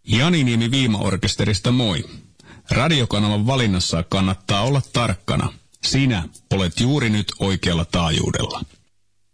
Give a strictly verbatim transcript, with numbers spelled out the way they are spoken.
Jani-Niemi Viima-orkesterista moi. Radiokanavan valinnassa kannattaa olla tarkkana. Sinä olet juuri nyt oikealla taajuudella.